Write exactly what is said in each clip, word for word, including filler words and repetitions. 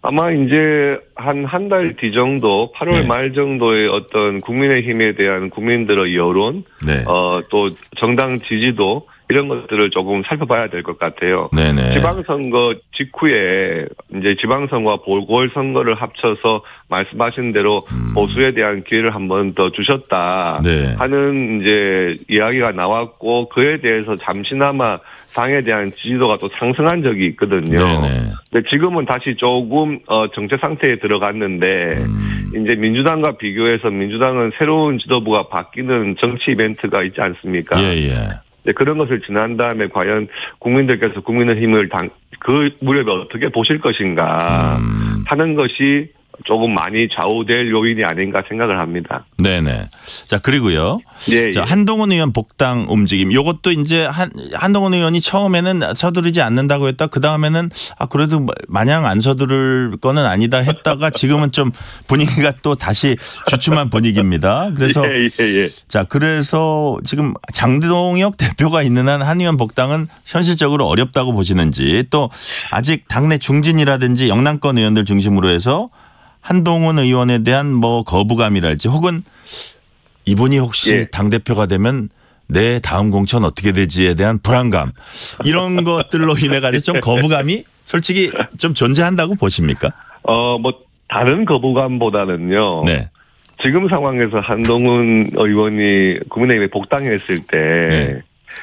아마 이제 한 한 달 뒤 정도 팔월 네. 말 정도의 어떤 국민의힘에 대한 국민들의 여론, 네. 어, 또 정당 지지도 이런 것들을 조금 살펴봐야 될 것 같아요. 네네. 지방선거 직후에 이제 지방선거와 보궐선거를 합쳐서 말씀하신 대로 음. 보수에 대한 기회를 한 번 더 주셨다 네. 하는 이제 이야기가 나왔고 그에 대해서 잠시나마 당에 대한 지지도가 또 상승한 적이 있거든요. 네네. 근데 지금은 다시 조금 어 정체 상태에 들어갔는데 음. 이제 민주당과 비교해서 민주당은 새로운 지도부가 바뀌는 정치 이벤트가 있지 않습니까? 예예. 네, 그런 것을 지난 다음에 과연 국민들께서 국민의힘을 당, 그 무렵에 어떻게 보실 것인가 음. 하는 것이 조금 많이 좌우될 요인이 아닌가 생각을 합니다. 네네. 자, 그리고요. 예, 자, 예. 한동훈 의원 복당 움직임. 요것도 이제 한, 한동훈 의원이 처음에는 서두르지 않는다고 했다. 그 다음에는 아, 그래도 마냥 안 서두를 거는 아니다 했다가 지금은 좀 분위기가 또 다시 주춤한 분위기입니다. 그래서. 예, 예, 예. 자, 그래서 지금 장동혁 대표가 있는 한 한 의원 복당은 현실적으로 어렵다고 보시는지 또 아직 당내 중진이라든지 영남권 의원들 중심으로 해서 한동훈 의원에 대한 뭐 거부감이랄지 혹은 이분이 혹시 예. 당대표가 되면 내 다음 공천 어떻게 되지에 대한 불안감 이런 것들로 인해 가지고 좀 거부감이 솔직히 좀 존재한다고 보십니까? 어, 뭐 다른 거부감보다는요. 네. 지금 상황에서 한동훈 의원이 국민의힘에 복당했을 때 네.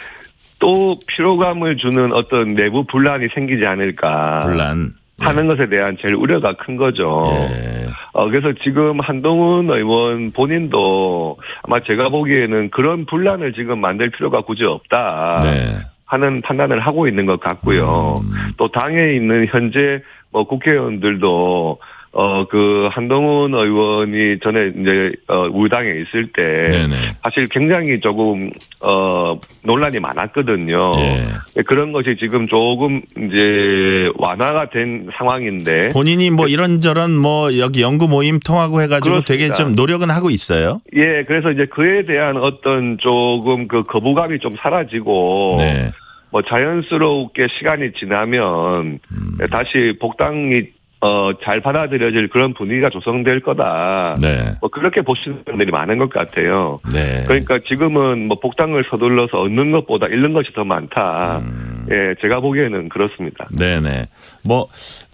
또 피로감을 주는 어떤 내부 분란이 생기지 않을까 분란. 하는 것에 대한 제일 우려가 큰 거죠. 예. 어, 그래서 지금 한동훈 의원 본인도 아마 제가 보기에는 그런 분란을 지금 만들 필요가 굳이 없다. 네. 하는 판단을 하고 있는 것 같고요. 음. 또 당에 있는 현재 뭐 국회의원들도 어, 그, 한동훈 의원이 전에 이제, 어, 우리 당에 있을 때. 네네. 사실 굉장히 조금, 어, 논란이 많았거든요. 예. 그런 것이 지금 조금 이제 완화가 된 상황인데. 본인이 뭐 이런저런 뭐 여기 연구 모임 통하고 해가지고 그렇습니다. 되게 좀 노력은 하고 있어요. 예, 그래서 이제 그에 대한 어떤 조금 그 거부감이 좀 사라지고. 네. 뭐 자연스럽게 시간이 지나면 음. 다시 복당이 어, 잘 받아들여질 그런 분위기가 조성될 거다. 네. 뭐 그렇게 보시는 분들이 많은 것 같아요. 네. 그러니까 지금은 뭐 복당을 서둘러서 얻는 것보다 잃는 것이 더 많다. 음. 예, 제가 보기에는 그렇습니다. 네네. 뭐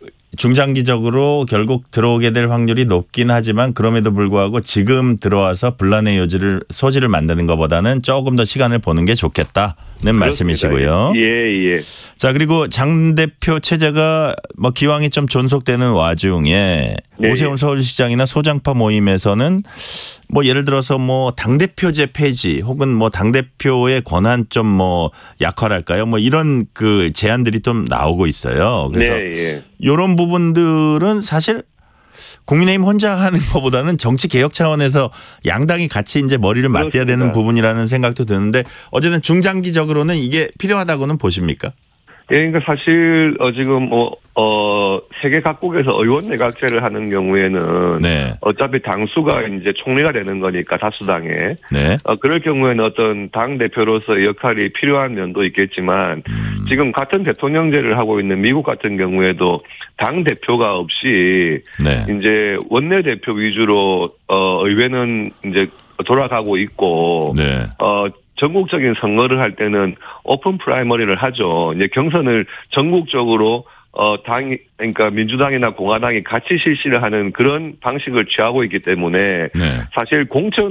중장기적으로 결국 들어오게 될 확률이 높긴 하지만 그럼에도 불구하고 지금 들어와서 분란의 요지를 소지를 만드는 것보다는 조금 더 시간을 보는 게 좋겠다는 그렇습니다. 말씀이시고요. 예, 예. 자, 그리고 장 대표 체제가 뭐 기왕이 좀 존속되는 와중에 네. 오세훈 서울시장이나 소장파 모임에서는 뭐 예를 들어서 뭐 당대표제 폐지 혹은 뭐 당대표의 권한 좀 뭐 약화랄까요? 뭐 이런 그 제안들이 좀 나오고 있어요. 그래서 네, 예. 이런 부분들은 사실 국민의힘 혼자 하는 것보다는 정치 개혁 차원에서 양당이 같이 이제 머리를 맞대야 그렇습니다. 되는 부분이라는 생각도 드는데 어쨌든 중장기적으로는 이게 필요하다고는 보십니까? 예, 그러니까 사실 어 지금 뭐 어 세계 각국에서 의원 내각제를 하는 경우에는 네. 어차피 당수가 이제 총리가 되는 거니까 다수당에 네. 어 그럴 경우에는 어떤 당 대표로서의 역할이 필요한 면도 있겠지만 음. 지금 같은 대통령제를 하고 있는 미국 같은 경우에도 당 대표가 없이 네. 이제 원내 대표 위주로 어 의회는 이제 돌아가고 있고 네. 어. 전국적인 선거를 할 때는 오픈 프라이머리를 하죠. 이제 경선을 전국적으로 어, 당, 그러니까 민주당이나 공화당이 같이 실시를 하는 그런 방식을 취하고 있기 때문에 네. 사실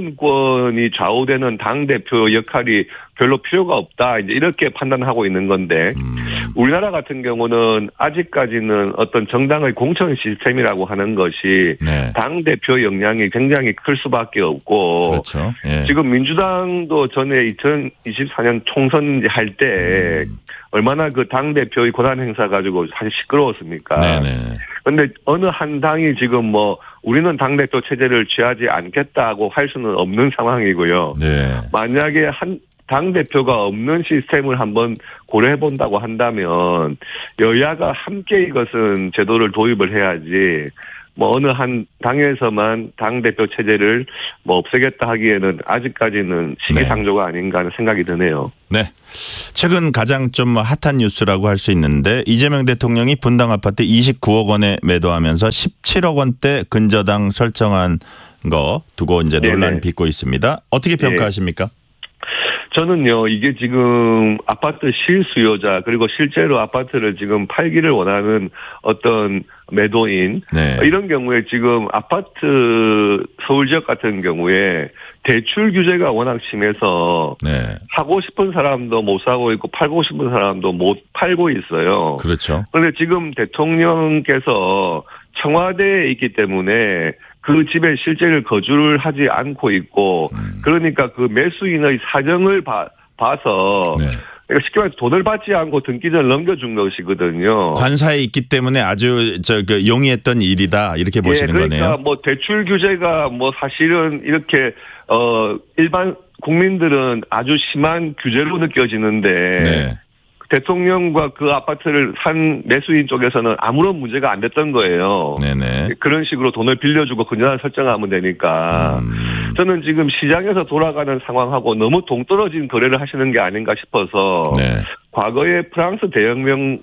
공천권이 좌우되는 당대표 역할이 별로 필요가 없다. 이제 이렇게 판단하고 있는 건데 음. 우리나라 같은 경우는 아직까지는 어떤 정당의 공천 시스템이라고 하는 것이 네. 당대표 영향이 굉장히 클 수밖에 없고 그렇죠. 예. 지금 민주당도 전에 이천이십사 년 총선 할 때 음. 얼마나 그 당대표의 권한 행사 가지고 사실 시끄러웠습니까? 네네. 그런데 어느 한 당이 지금 뭐 우리는 당대표 체제를 취하지 않겠다고 할 수는 없는 상황이고요. 네. 만약에 한 당대표가 없는 시스템을 한번 고려해 본다고 한다면 여야가 함께 이것은 제도를 도입을 해야지 뭐 어느 한 당에서만 당 대표 체제를 뭐 없애겠다 하기에는 아직까지는 시기상조가 아닌가 하는 생각이 드네요. 네. 최근 가장 좀 핫한 뉴스라고 할 수 있는데 이재명 대통령이 분당 아파트 이십구억 원에 매도하면서 십칠억 원대 근저당 설정한 거 두고 이제 논란 네네. 빚고 있습니다. 어떻게 평가하십니까? 네. 저는요, 이게 지금 아파트 실수요자, 그리고 실제로 아파트를 지금 팔기를 원하는 어떤 매도인, 네. 이런 경우에 지금 아파트 서울 지역 같은 경우에 대출 규제가 워낙 심해서 네. 사고 싶은 사람도 못 사고 있고 팔고 싶은 사람도 못 팔고 있어요. 그렇죠. 그런데 지금 대통령께서 청와대에 있기 때문에 그 집에 실제로 거주를 하지 않고 있고, 음. 그러니까 그 매수인의 사정을 봐, 봐서, 네. 그러니까 쉽게 말해서 돈을 받지 않고 등기전을 넘겨준 것이거든요. 관사에 있기 때문에 아주 저 그 용이했던 일이다 이렇게 보시는 예, 그러니까 거네요. 뭐 대출 규제가 뭐 사실은 이렇게 어 일반 국민들은 아주 심한 규제로 느껴지는데. 네. 대통령과 그 아파트를 산 매수인 쪽에서는 아무런 문제가 안 됐던 거예요. 네네. 그런 식으로 돈을 빌려주고 근저당 설정하면 되니까. 음. 저는 지금 시장에서 돌아가는 상황하고 너무 동떨어진 거래를 하시는 게 아닌가 싶어서 네. 과거에 프랑스 대혁명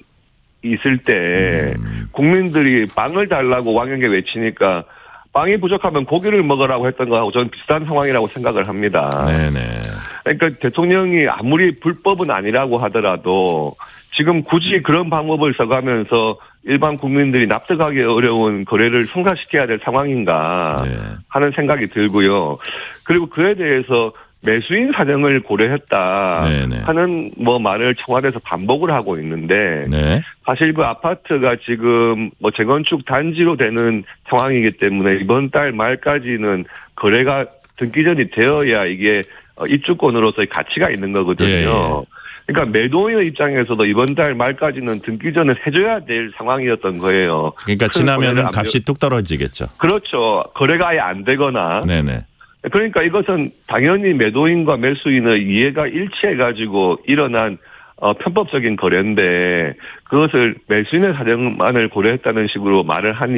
있을 때 음. 국민들이 빵을 달라고 왕에게 외치니까 빵이 부족하면 고기를 먹으라고 했던 거하고 저는 비슷한 상황이라고 생각을 합니다. 네네. 그러니까 대통령이 아무리 불법은 아니라고 하더라도 지금 굳이 그런 방법을 써가면서 일반 국민들이 납득하기 어려운 거래를 성사시켜야 될 상황인가 하는 생각이 들고요. 그리고 그에 대해서 매수인 사정을 고려했다 네네. 하는 뭐 말을 청와대에서 반복을 하고 있는데 네. 사실 그 아파트가 지금 뭐 재건축 단지로 되는 상황이기 때문에 이번 달 말까지는 거래가 등기전이 되어야 이게 입주권으로서의 가치가 있는 거거든요. 예, 예. 그러니까 매도인의 입장에서도 이번 달 말까지는 등기전을 해줘야 될 상황이었던 거예요. 그러니까 지나면은 값이 뚝 떨어지겠죠. 그렇죠. 거래가 아예 안 되거나. 네네. 그러니까 이것은 당연히 매도인과 매수인의 이해가 일치해가지고 일어난 어, 편법적인 거래인데 그것을 매수인의 사정만을 고려했다는 식으로 말을 하니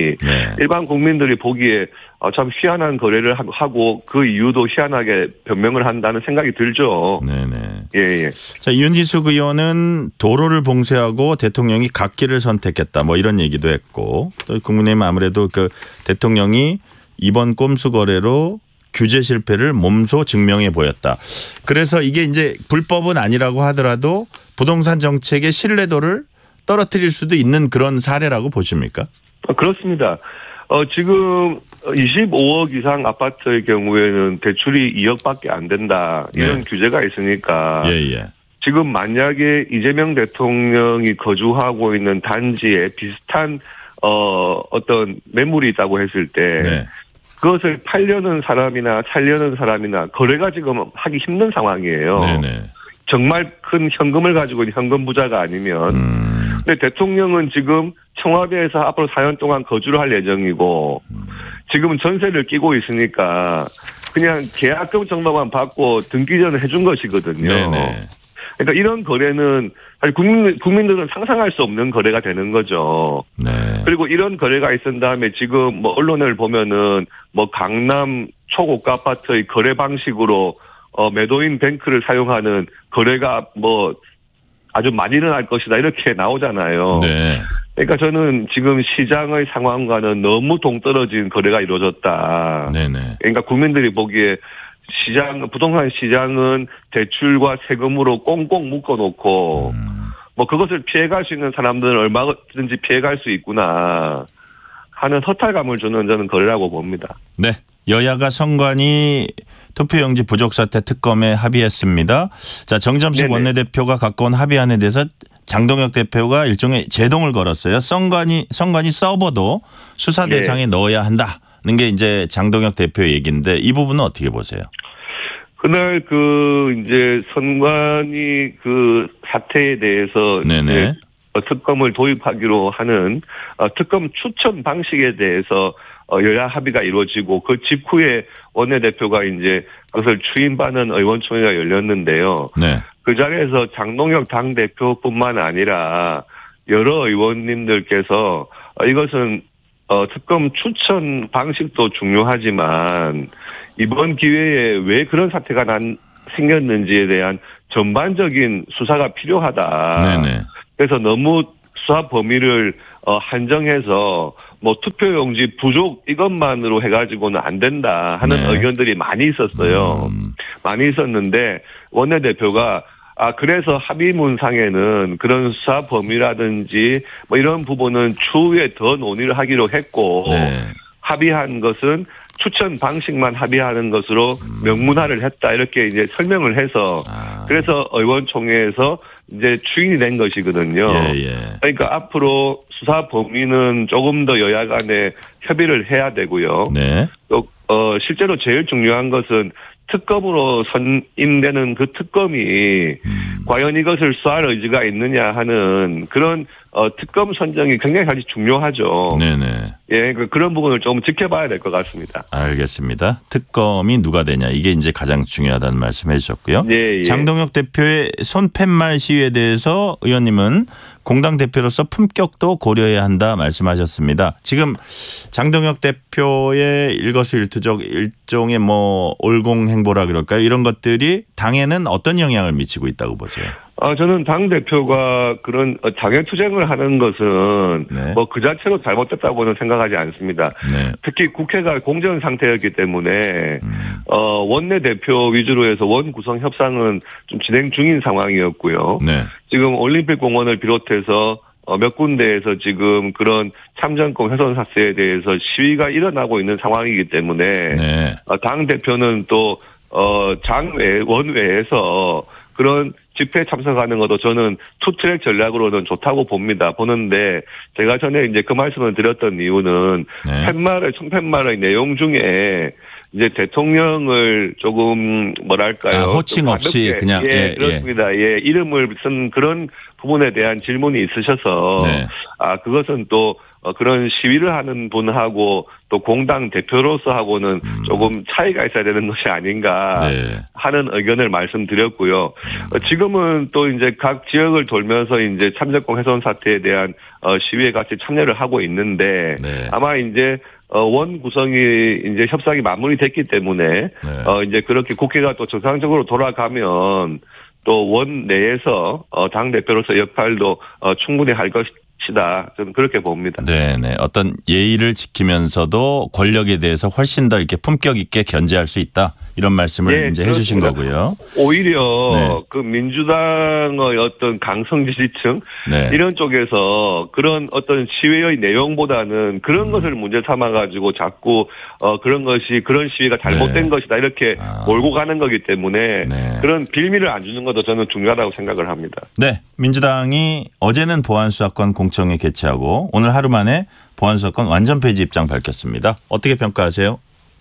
네. 일반 국민들이 보기에 어, 참 희한한 거래를 하고 그 이유도 희한하게 변명을 한다는 생각이 들죠. 네네. 예, 예. 자, 윤희숙 의원은 도로를 봉쇄하고 대통령이 갓길을 선택했다 뭐 이런 얘기도 했고 또 국민의힘 아무래도 그 대통령이 이번 꼼수 거래로 규제 실패를 몸소 증명해 보였다. 그래서 이게 이제 불법은 아니라고 하더라도 부동산 정책의 신뢰도를 떨어뜨릴 수도 있는 그런 사례라고 보십니까? 그렇습니다. 어, 지금 이십오억 이상 아파트의 경우에는 대출이 이억밖에 안 된다. 이런 네. 규제가 있으니까. 예, 예. 지금 만약에 이재명 대통령이 거주하고 있는 단지에 비슷한 어, 어떤 매물이 있다고 했을 때 네. 그것을 팔려는 사람이나 살려는 사람이나 거래가 지금 하기 힘든 상황이에요. 네네. 정말 큰 현금을 가지고 있는 현금 부자가 아니면. 음. 근데 대통령은 지금 청와대에서 앞으로 사 년 동안 거주를 할 예정이고 음. 지금 전세를 끼고 있으니까 그냥 계약금 정도만 받고 등기전을 해준 것이거든요. 네네. 그러니까 이런 거래는 사실 국민, 국민들은 상상할 수 없는 거래가 되는 거죠. 네. 그리고 이런 거래가 있은 다음에 지금 뭐 언론을 보면은 뭐 강남 초고가 아파트의 거래 방식으로 어 매도인 뱅크를 사용하는 거래가 뭐 아주 많이 일어날 것이다 이렇게 나오잖아요. 네. 그러니까 저는 지금 시장의 상황과는 너무 동떨어진 거래가 이루어졌다. 네네. 그러니까 국민들이 보기에 시장, 부동산 시장은 대출과 세금으로 꽁꽁 묶어놓고, 음. 뭐 그것을 피해갈 수 있는 사람들은 얼마든지 피해갈 수 있구나 하는 허탈감을 주는 저는 거래라고 봅니다. 네. 여야가 선관위 투표용지 부족 사태 특검에 합의했습니다. 자, 정점식 네네. 원내대표가 갖고 온 합의안에 대해서 장동혁 대표가 일종의 제동을 걸었어요. 선관위, 선관위 서버도 수사 대상에 네. 넣어야 한다는 게 이제 장동혁 대표 얘기인데 이 부분은 어떻게 보세요? 그날 그 이제 선관위 그 사태에 대해서 네네. 특검을 도입하기로 하는 특검 추천 방식에 대해서 여야 합의가 이루어지고 그 직후에 원내대표가 이제 그것을 추인받는 의원총회가 열렸는데요. 네. 그 자리에서 장동혁 당대표뿐만 아니라 여러 의원님들께서 이것은 어, 특검 추천 방식도 중요하지만 이번 기회에 왜 그런 사태가 난 생겼는지에 대한 전반적인 수사가 필요하다. 네네. 그래서 너무 수사 범위를 어, 한정해서 뭐 투표용지 부족 이것만으로 해가지고는 안 된다 하는 네. 의견들이 많이 있었어요. 음. 많이 있었는데 원내대표가 아 그래서 합의문상에는 그런 수사 범위라든지 뭐 이런 부분은 추후에 더 논의를 하기로 했고 네. 합의한 것은 추천 방식만 합의하는 것으로 명문화를 했다 이렇게 이제 설명을 해서 아. 그래서 의원총회에서 이제 추인이 된 것이거든요. 예, 예. 그러니까 앞으로 수사 범위는 조금 더 여야 간에 협의를 해야 되고요. 네. 또 어, 실제로 제일 중요한 것은 특검으로 선임되는 그 특검이 음. 과연 이것을 수사할 의지가 있느냐 하는 그런 어, 특검 선정이 굉장히 사실 중요하죠. 네네. 예, 그- 그런 부분을 좀 지켜봐야 될 것 같습니다. 알겠습니다. 특검이 누가 되냐 이게 이제 가장 중요하다는 말씀해 주셨고요. 예, 예. 장동혁 대표의 손팻말 시위에 대해서 의원님은 공당 대표로서 품격도 고려해야 한다 말씀하셨습니다. 지금 장동혁 대표의 일거수일투족 일종의 뭐 올공행보라 그럴까요? 이런 것들이 당에는 어떤 영향을 미치고 있다고 보세요? 아, 저는 당대표가 그런 장애투쟁을 하는 것은 네. 뭐 그 자체로 잘못됐다고는 생각하지 않습니다. 네. 특히 국회가 공전 상태였기 때문에 음. 어, 원내대표 위주로 해서 원구성 협상은 좀 진행 중인 상황이었고요. 네. 지금 올림픽공원을 비롯해서 어, 몇 군데에서 지금 그런 참정권 훼손 사태에 대해서 시위가 일어나고 있는 상황이기 때문에 네. 어, 당대표는 또 어, 장외, 원외에서 그런 집회에 참석하는 것도 저는 투트랙 전략으로는 좋다고 봅니다. 보는데 제가 전에 이제 그 말씀을 드렸던 이유는 네. 팻말의 총팻말의 내용 중에 이제 대통령을 조금 뭐랄까요? 아, 호칭 좀 없이 가볍게, 그냥, 예, 예, 그렇습니다. 예. 이름을 쓴 그런 부분에 대한 질문이 있으셔서 네. 아 그것은 또 어, 그런 시위를 하는 분하고 또 공당 대표로서 하고는 음. 조금 차이가 있어야 되는 것이 아닌가 네. 하는 의견을 말씀드렸고요. 어, 지금은 또 이제 각 지역을 돌면서 이제 참정권 훼손 사태에 대한 어, 시위에 같이 참여를 하고 있는데 네. 아마 이제 어, 원 구성이 이제 협상이 마무리됐기 때문에 네. 어, 이제 그렇게 국회가 또 정상적으로 돌아가면 또 원 내에서 어, 당 대표로서 역할도 어, 충분히 할 것이다. 저는 그렇게 봅니다. 네네. 어떤 예의를 지키면서도 권력에 대해서 훨씬 더 이렇게 품격 있게 견제할 수 있다. 이런 말씀을 예, 이제 해주신 그렇습니다. 거고요. 오히려 네. 그 민주당의 어떤 강성 지지층 네. 이런 쪽에서 그런 어떤 시위의 내용보다는 그런 음. 것을 문제 삼아 가지고 자꾸 어 그런 것이 그런 시위가 잘못된 네. 것이다 이렇게 아. 몰고 가는 거기 때문에 네. 그런 빌미를 안 주는 것도 저는 중요하다고 생각을 합니다. 네. 민주당이 어제는 보안수사권 공청회 개최하고 오늘 하루 만에 보안수사권 완전 폐지 입장 밝혔습니다. 어떻게 평가하세요?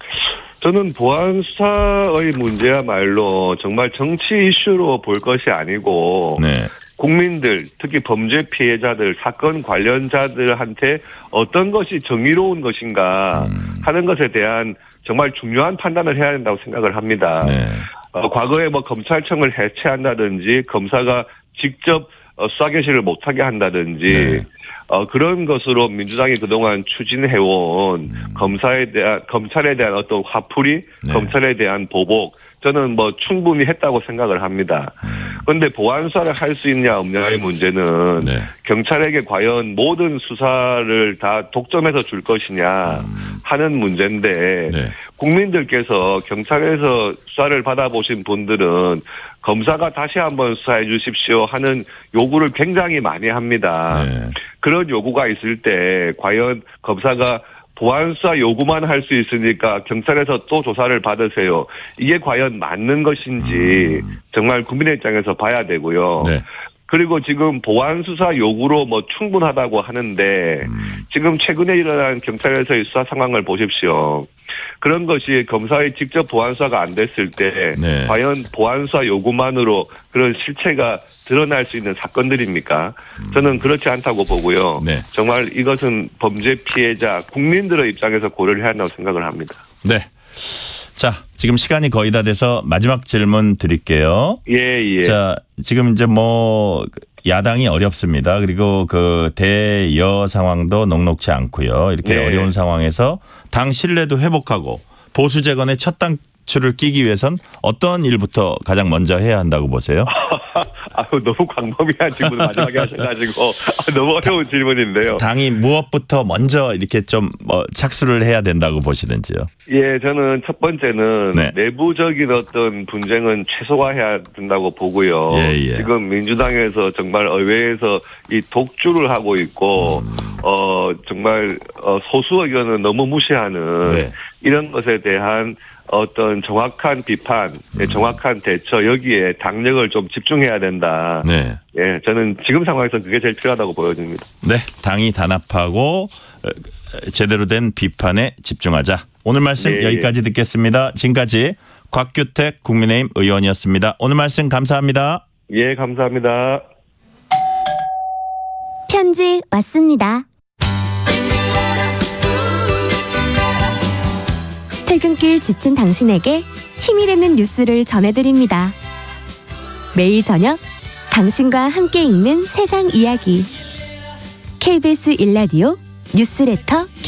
저는 보안 수사의 문제야말로 정말 정치 이슈로 볼 것이 아니고 네. 국민들 특히 범죄 피해자들 사건 관련자들한테 어떤 것이 정의로운 것인가 음. 하는 것에 대한 정말 중요한 판단을 해야 된다고 생각을 합니다. 네. 어, 과거에 뭐 검찰청을 해체한다든지 검사가 직접 어, 수사 개시를 못하게 한다든지 네. 어, 그런 것으로 민주당이 그동안 추진해온 음. 검사에 대한 검찰에 대한 어떤 화풀이, 네. 검찰에 대한 보복 저는 뭐 충분히 했다고 생각을 합니다. 그런데 보안 수사를 할 수 있냐 없냐의 문제는 네. 경찰에게 과연 모든 수사를 다 독점해서 줄 것이냐 하는 문제인데 네. 국민들께서 경찰에서 수사를 받아보신 분들은 검사가 다시 한번 수사해 주십시오 하는 요구를 굉장히 많이 합니다. 네. 그런 요구가 있을 때 과연 검사가 보안수사 요구만 할 수 있으니까 경찰에서 또 조사를 받으세요. 이게 과연 맞는 것인지 정말 국민의 입장에서 봐야 되고요. 네. 그리고 지금 보안수사 요구로 뭐 충분하다고 하는데 지금 최근에 일어난 경찰에서의 수사 상황을 보십시오. 그런 것이 검사의 직접 보안수사가 안 됐을 때 네. 과연 보안수사 요구만으로 그런 실체가 드러날 수 있는 사건들입니까? 저는 그렇지 않다고 보고요. 네. 정말 이것은 범죄 피해자 국민들의 입장에서 고려를 해야 한다고 생각을 합니다. 네. 자, 지금 시간이 거의 다 돼서 마지막 질문 드릴게요. 예, 예. 자, 지금 이제 뭐 야당이 어렵습니다. 그리고 그 대여 상황도 녹록치 않고요. 이렇게 네. 어려운 상황에서 당 신뢰도 회복하고 보수 재건의 첫 단추를 끼기 위해선 어떤 일부터 가장 먼저 해야 한다고 보세요? 아유, 너무 광범위한 질문을 마지막에 하셔가지고 아, 너무 어려운 질문인데요. 당이 무엇부터 먼저 이렇게 좀 뭐 착수를 해야 된다고 보시는지요? 예, 저는 첫 번째는 네. 내부적인 어떤 분쟁은 최소화해야 된다고 보고요. 예, 예. 지금 민주당에서 정말 의회에서 이 독주를 하고 있고, 음. 어 정말 어, 소수 의견은 너무 무시하는 네. 이런 것에 대한 어떤 정확한 비판, 예, 정확한 대처 여기에 당력을 좀 집중해야 된다. 네. 예, 저는 지금 상황에서 그게 제일 필요하다고 보여집니다. 네. 당이 단합하고 어, 제대로 된 비판에 집중하자. 오늘 말씀 네. 여기까지 듣겠습니다. 지금까지 곽규택 국민의힘 의원이었습니다. 오늘 말씀 감사합니다. 예, 감사합니다. 편지 왔습니다. 퇴근길 지친 당신에게 힘이 되는 뉴스를 전해드립니다. 매일 저녁 당신과 함께 읽는 세상 이야기 케이비에스 일 라디오 뉴스레터